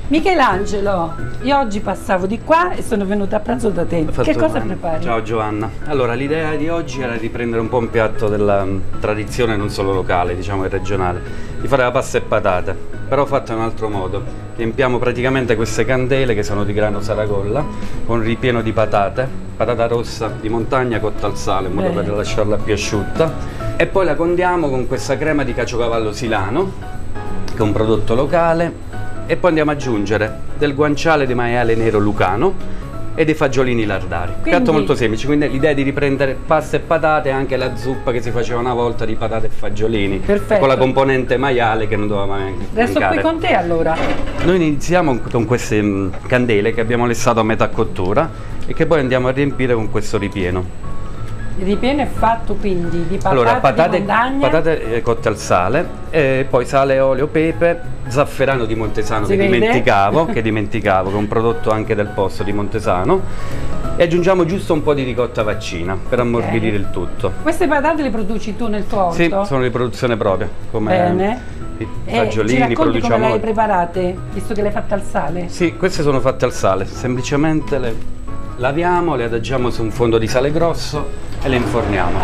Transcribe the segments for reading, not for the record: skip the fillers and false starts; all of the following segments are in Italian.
Michelangelo, io oggi passavo di qua e sono venuta a pranzo da te. Che cosa prepari? Ciao Giovanna. Allora, l'idea di oggi era riprendere un po' un piatto della tradizione non solo locale, diciamo e regionale, di fare la pasta e patate, però fatta in un altro modo. Riempiamo praticamente queste candele che sono di grano Saragolla con ripieno di patate, patata rossa di montagna cotta al sale in modo per lasciarla più asciutta, e poi la condiamo con questa crema di caciocavallo silano, che è un prodotto locale. E poi andiamo ad aggiungere del guanciale di maiale nero lucano e dei fagiolini lardari. Piatto molto semplice, quindi l'idea è di riprendere pasta e patate e anche la zuppa che si faceva una volta di patate e fagiolini. Perfetto. Con la componente maiale che non doveva mai mancare. Resto qui con te allora. Noi iniziamo con queste candele che abbiamo lessato a metà cottura e che poi andiamo a riempire con questo ripieno. Il ripieno è fatto quindi di patate, allora, di montagna. Patate cotte al sale, e poi sale, olio, pepe, zafferano di Montesano che dimenticavo, che è un prodotto anche del posto di Montesano, e aggiungiamo giusto un po' di ricotta vaccina per ammorbidire il tutto. Queste patate le produci tu nel tuo orto? Sì, sono di produzione propria, come bene. I fagiolini, produciamo. Come le hai preparate, visto che le hai fatte al sale? Sì, queste sono fatte al sale, semplicemente le laviamo, le adagiamo su un fondo di sale grosso e le inforniamo.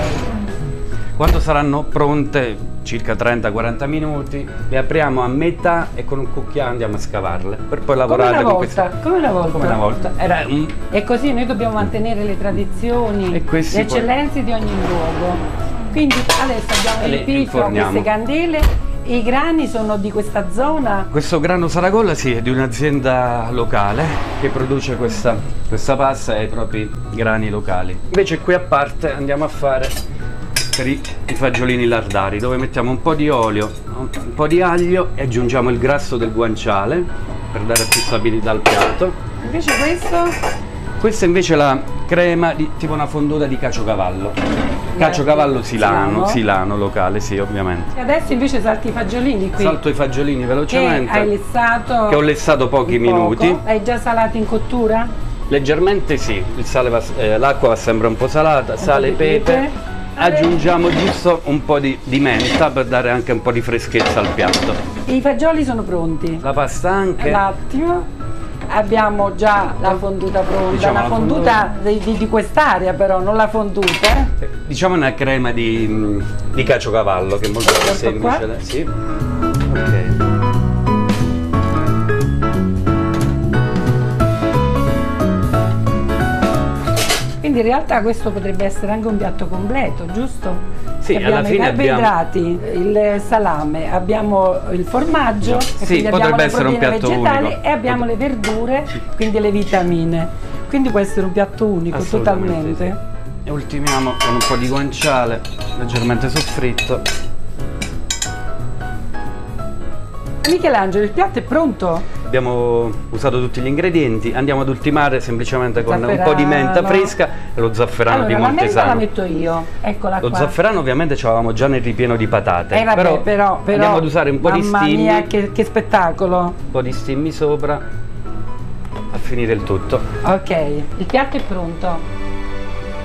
Quando saranno pronte, circa 30-40 minuti, le apriamo a metà e con un cucchiaio andiamo a scavarle per poi lavorare con queste. Come una volta. Come una volta. E così noi dobbiamo mantenere le tradizioni, le eccellenze di ogni luogo. Quindi adesso abbiamo riempito queste candele. I grani sono di questa zona? Questo grano Saragolla sì, è di un'azienda locale che produce questa pasta e i propri grani locali. Invece qui a parte andiamo a fare per i fagiolini lardari, dove mettiamo un po' di olio, un po' di aglio e aggiungiamo il grasso del guanciale per dare più stabilità al piatto. Invece questo? Questa invece è la crema di tipo una fonduta di caciocavallo. Caciocavallo silano locale, sì, ovviamente. E adesso invece salti i fagiolini qui. Salto i fagiolini velocemente. Che hai lessato? Che ho lessato pochi minuti. Hai già salato in cottura? Leggermente sì, l'acqua va sempre un po' salata, sale e pepe. Aggiungiamo giusto un po' di menta per dare anche un po' di freschezza al piatto. E i fagioli sono pronti? La pasta anche. Un attimo. Abbiamo già la fonduta pronta, diciamo una fonduta di quest'area però, non la fonduta. Diciamo una crema di caciocavallo che è molto più semplice. Sì. Ok. Quindi in realtà questo potrebbe essere anche un piatto completo, giusto? Sì, alla fine abbiamo i carboidrati, il salame, abbiamo il formaggio, sì, potrebbe essere un piatto unico. E abbiamo le verdure, quindi le vitamine. Quindi può essere un piatto unico, totalmente. Sì. E ultimiamo con un po' di guanciale, leggermente soffritto. Michelangelo, il piatto è pronto? Abbiamo usato tutti gli ingredienti, andiamo ad ultimare semplicemente con un po' di menta fresca e lo zafferano di Montesano. La menta la metto io, eccola qua. Lo zafferano ovviamente ce l'avevamo già nel ripieno di patate, vabbè, però andiamo ad usare un po' di stimmi. Mamma mia, che spettacolo! Un po' di stimmi sopra a finire il tutto. Ok, il piatto è pronto.